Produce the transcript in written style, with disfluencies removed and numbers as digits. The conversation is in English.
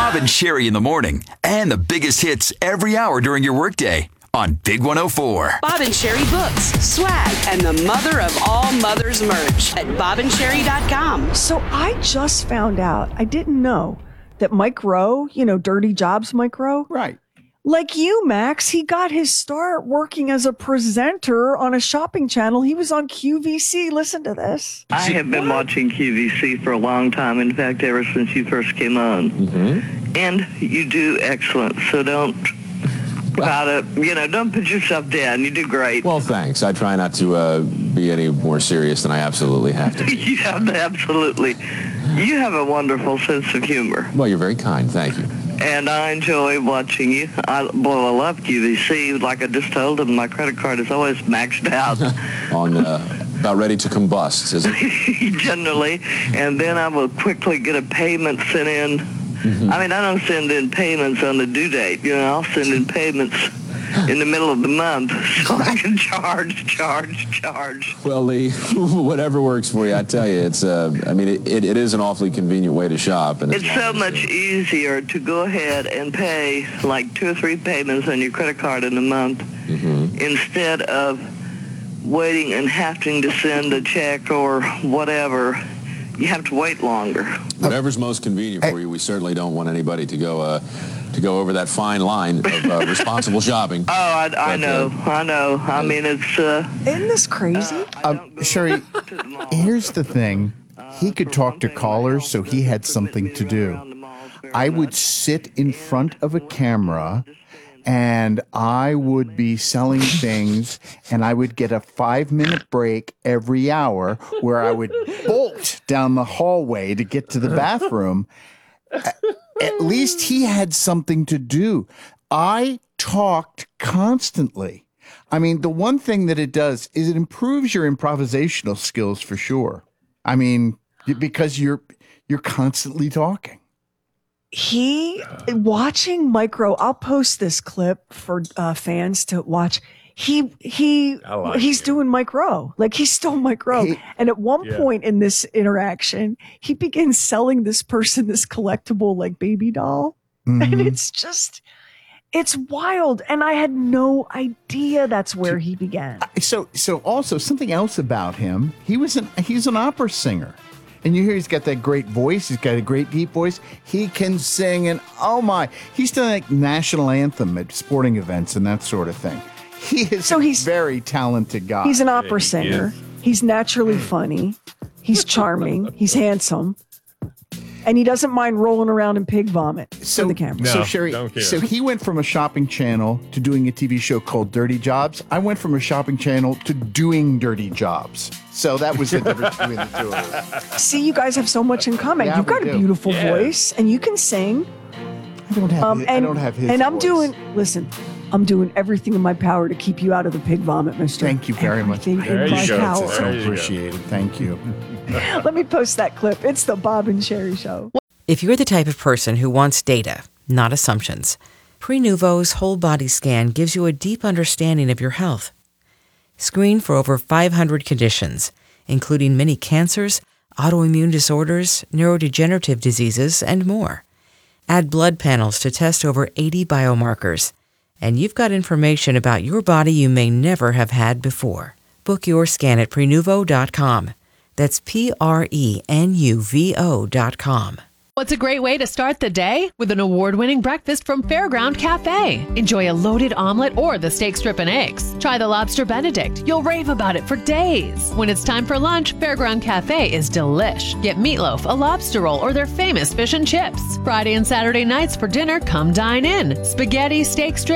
Bob and Sherry in the morning and the biggest hits every hour during your workday on Big 104. Bob and Sherry books, swag, and the mother of all mothers merch at bobandsherry.com. So I just found out, I didn't know that Mike Rowe, Dirty Jobs Mike Rowe. Right. Like you, Max, he got his start working as a presenter on a shopping channel. He was on QVC. Listen to this. I have been watching QVC for a long time. In fact, ever since you first came on. Mm-hmm. And you do excellent. So don't don't put yourself down. You do great. Well, thanks. I try not to be any more serious than I absolutely have to be. Yeah, absolutely. You have a wonderful sense of humor. Well, you're very kind. Thank you. And I enjoy watching you. I love QVC. Like I just told them, my credit card is always maxed out. About ready to combust, is it? Generally. And then I will quickly get a payment sent in. Mm-hmm. I mean, I don't send in payments on the due date. I'll send in payments in the middle of the month so I can charge. Well, Lee, whatever works for you. I tell you, it's it is an awfully convenient way to shop. And it's so much easier to go ahead and pay like 2 or 3 payments on your credit card in a month instead of waiting and having to send a check or whatever. You have to wait longer. Whatever's most convenient for you. We certainly don't want anybody to go over that fine line of responsible shopping. Oh, I know. I mean, it's... Isn't this crazy? Sherry, here's the thing. He could talk to callers, so he had something to do. I would sit in front of a camera, and I would be selling things, and I would get a 5-minute break every hour where I would bolt down the hallway to get to the bathroom. At least he had something to do. I talked constantly. I mean, the one thing that it does is it improves your improvisational skills for sure. I mean, because you're constantly talking. Watching Mike Rowe, I'll post this clip for fans to watch. He's doing Mike Rowe. Like, he's still Mike Rowe. And at one point in this interaction, he begins selling this person this collectible, like, baby doll. Mm-hmm. And it's wild. And I had no idea that's where he began. So also something else about him, he's an opera singer. And you hear he's got that great voice. He's got a great deep voice. He can sing, and oh my, he's done like national anthem at sporting events and that sort of thing. He's a very talented guy. He's an opera singer. He's naturally funny. He's charming. He's handsome. And he doesn't mind rolling around in pig vomit for the camera. So Sherry, so he went from a shopping channel to doing a TV show called Dirty Jobs. I went from a shopping channel to doing dirty jobs. So that was the difference between the two of us. See, you guys have so much in common. You've got a beautiful voice, and you can sing. I don't have his voice. I'm doing everything in my power to keep you out of the pig vomit, mister. Thank you very much. There you go. It's so appreciated. Thank you. Let me post that clip. It's the Bob and Sherry Show. If you're the type of person who wants data, not assumptions, Prenuvo's whole body scan gives you a deep understanding of your health. Screen for over 500 conditions, including many cancers, autoimmune disorders, neurodegenerative diseases, and more. Add blood panels to test over 80 biomarkers. And you've got information about your body you may never have had before. Book your scan at Prenuvo.com. That's Prenuvo.com. What's a great way to start the day? With an award-winning breakfast from Fairground Cafe. Enjoy a loaded omelet or the steak strip and eggs. Try the lobster Benedict. You'll rave about it for days. When it's time for lunch, Fairground Cafe is delish. Get meatloaf, a lobster roll, or their famous fish and chips. Friday and Saturday nights for dinner, come dine in. Spaghetti, steak strip,